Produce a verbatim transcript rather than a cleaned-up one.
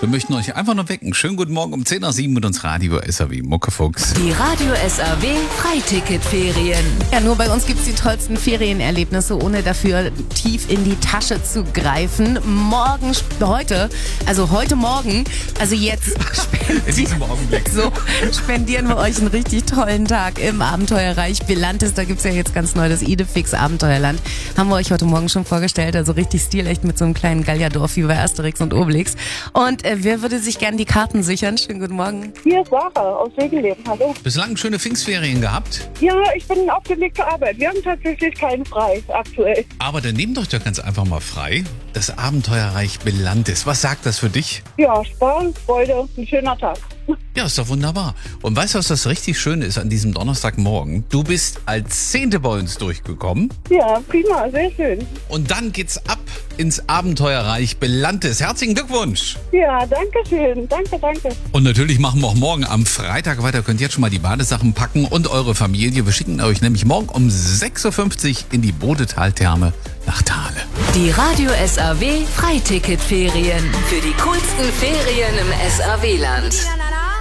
Wir möchten euch einfach nur wecken. Schönen guten Morgen um zehn nach sieben mit uns Radio S A W Muckefuchs. Die Radio S A W Freiticketferien. Ja, nur bei uns gibt's die tollsten Ferienerlebnisse, ohne dafür tief in die Tasche zu greifen. Morgen, heute, also heute Morgen, also jetzt In diesem Augenblick. so spendieren wir euch einen richtig tollen Tag im Abenteuerreich Belantes. Da gibt's ja jetzt ganz neu das Idefix Abenteuerland. Haben wir euch heute Morgen schon vorgestellt. Also richtig stilecht mit so einem kleinen Gallierdorf wie bei Asterix und Obelix. Und äh, wer würde sich gern die Karten sichern? Schönen guten Morgen. Hier ist Sarah aus Wegeleben. Hallo. Bislang schöne Pfingstferien gehabt. Ja, ich bin aufgelegt zur Arbeit. Wir haben tatsächlich keinen frei aktuell. Aber dann nehmt euch doch ganz einfach mal frei. Das Abenteuerreich Belantes. Was sagt das für dich? Ja, Spaß, Freude, ein schöner Tag. Ja, ist doch wunderbar. Und weißt du, was das richtig Schöne ist an diesem Donnerstagmorgen? Du bist als Zehnte bei uns durchgekommen. Ja, prima, sehr schön. Und dann geht's ab ins Abenteuerreich Belantes. Herzlichen Glückwunsch! Ja, danke schön. Danke, danke. Und natürlich machen wir auch morgen am Freitag weiter. Könnt jetzt schon mal die Badesachen packen und eure Familie. Wir schicken euch nämlich morgen um sechs Uhr fünfzig in die Bodetaltherme nach Thale. Die Radio S A W Freiticketferien. Für die coolsten Ferien im S A W-Land.